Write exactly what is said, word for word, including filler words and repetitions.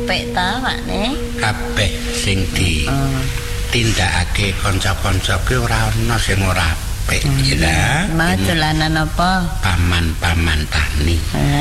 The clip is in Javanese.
apik ta, Pakne? Kabeh sing di tindakake kanca-kanca ki ora ana sing ora apik, ya. Mau dolanan apa? Paman-paman tani.